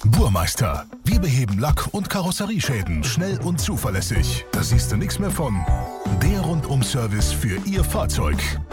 Burmeister. Wir beheben Lack- und Karosserieschäden schnell und zuverlässig. Da siehst du nichts mehr von. Der Rundum-Service für Ihr Fahrzeug.